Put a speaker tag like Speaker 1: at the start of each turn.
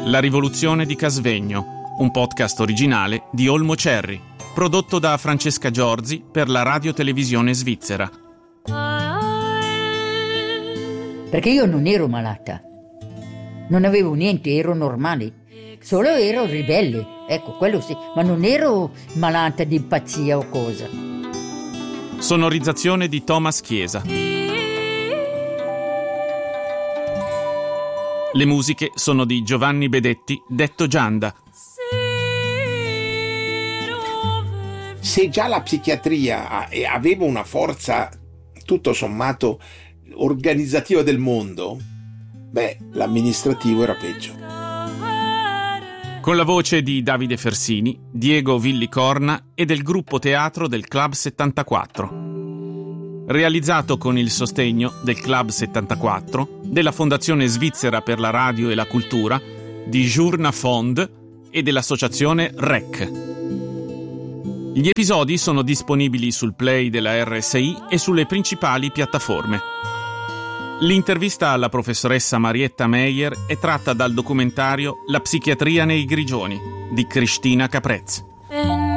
Speaker 1: La rivoluzione di Casvegno, un podcast originale di Olmo Cerri, prodotto da Francesca Giorzi per la radio-televisione svizzera.
Speaker 2: Perché io non ero malata, non avevo niente, ero normale, solo ero ribelle, ecco, quello sì, ma non ero malata di pazzia o cosa.
Speaker 1: Sonorizzazione di Thomas Chiesa. Le musiche sono di Giovanni Bedetti, detto Gianda.
Speaker 3: Se già la psichiatria aveva una forza tutto sommato organizzativa del mondo, l'amministrativo era peggio.
Speaker 1: Con la voce di Davide Fersini, Diego Villicorna e del gruppo teatro del Club 74. Realizzato con il sostegno del Club 74, della Fondazione Svizzera per la Radio e la Cultura, di Journa Fond e dell'associazione REC. Gli episodi sono disponibili sul Play della RSI e sulle principali piattaforme. L'intervista alla professoressa Marietta Meyer è tratta dal documentario La psichiatria nei Grigioni di Cristina Caprez.